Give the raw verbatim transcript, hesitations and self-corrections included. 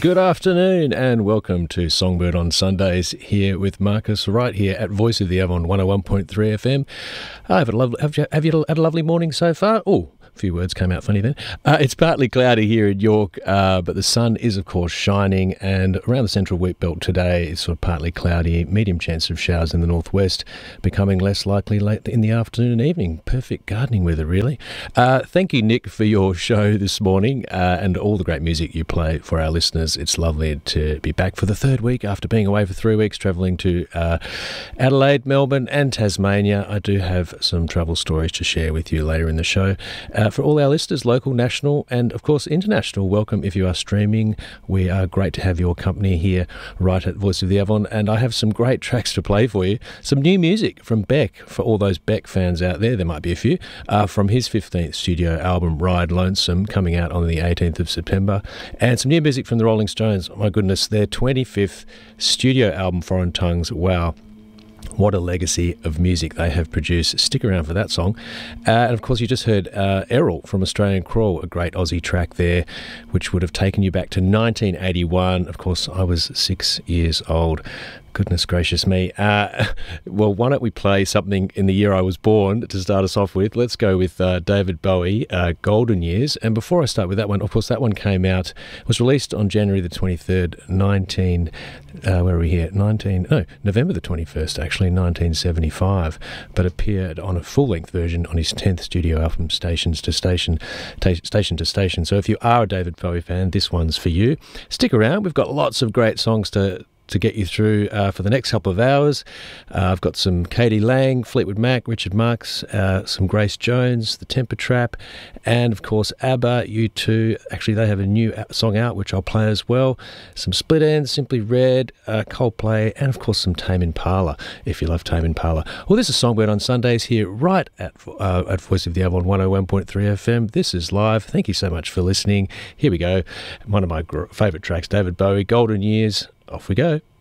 Good afternoon and welcome to Songbird on Sundays here with Marcus right here at Voice of the Avon one oh one point three F M. Uh, have, a lovely, have, you, have you had a lovely morning so far? Oh, a few words came out funny then. Uh, it's partly cloudy here in York, uh, but the sun is, of course, shining, and around the central wheat belt today it's sort of partly cloudy, medium chance of showers in the northwest, becoming less likely late in the afternoon and evening. Perfect gardening weather, really. Uh, thank you, Nick, for your show this morning uh, and all the great music you play for our listeners. It's lovely to be back for the third week after being away for three weeks, travelling to uh, Adelaide, Melbourne and Tasmania. I do have some travel stories to share with you later in the show. Uh, for all our listeners, local, national and, of course, international, welcome if you are streaming. We are great to have your company here right at Voice of the Avon, and I have some great tracks to play for you. Some new music from Beck, for all those Beck fans out there, there might be a few, uh, from his fifteenth studio album, Ride Lonesome, coming out on the eighteenth of September, and some new music from the Rolling Stones. My goodness, their twenty-fifth studio album, Foreign Tongues. Wow. What a legacy of music they have produced. Stick around for that song. Uh, and, of course, you just heard uh, Errol from Australian Crawl, a great Aussie track there, which would have taken you back to nineteen eighty-one. Of course, I was six years old. Goodness gracious me. Uh, well, why don't we play something in the year I was born to start us off with? Let's go with uh, David Bowie, uh, Golden Years. And before I start with that one, of course, that one came out, was released on January the twenty-third, nineteen, uh, where are we here? nineteen, no, November the twenty-first, actually, nineteen seventy-five, but appeared on a full-length version on his tenth studio album, Stations to Station, ta- Station to Station. So if you are a David Bowie fan, this one's for you. Stick around. We've got lots of great songs to to get you through uh, for the next couple of hours. Uh, I've got some Katie Lang, Fleetwood Mac, Richard Marx, uh, some Grace Jones, The Temper Trap, and of course ABBA, U two. Actually, they have a new song out, which I'll play as well. Some Split Enz, Simply Red, uh, Coldplay, and of course some Tame Impala, if you love Tame Impala. Well, this is Songbird on Sundays here right at, uh, at Voice of the Avon one oh one point three F M. This is live. Thank you so much for listening. Here we go. One of my gr- favourite tracks, David Bowie, Golden Years. Off we go.